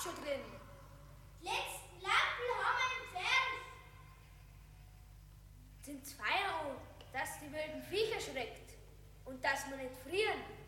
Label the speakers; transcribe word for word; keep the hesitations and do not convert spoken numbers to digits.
Speaker 1: schon drin.
Speaker 2: Die letzten Lappen haben wir im Pferd.
Speaker 1: Sind Feuer an, dass die wilden Viecher schreckt und dass wir nicht frieren.